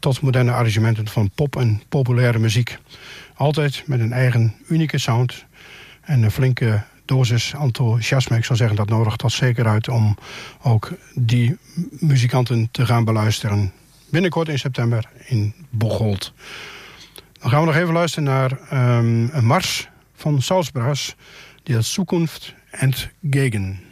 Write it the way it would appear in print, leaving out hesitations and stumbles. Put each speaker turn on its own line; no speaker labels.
tot moderne arrangementen van pop en populaire muziek. Altijd met een eigen unieke sound en een flinke dosis enthousiasme. Ik zou zeggen, dat nodigt dat zeker uit om ook die muzikanten te gaan beluisteren. Binnenkort in september in Bocholt. Dan gaan we nog even luisteren naar een mars van Salzbrass, die heet Zukunft entgegen.